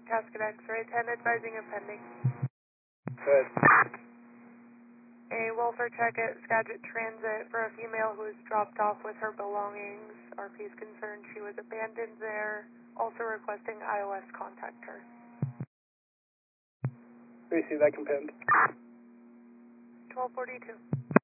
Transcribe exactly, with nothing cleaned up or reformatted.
Tasket X-ray ten advising a pending. Good. A welfare check at Skagit Transit for a female who was dropped off with her belongings. R P is concerned she was abandoned there. Also requesting I O S contact her. Receive that, confirmed. twelve forty-two.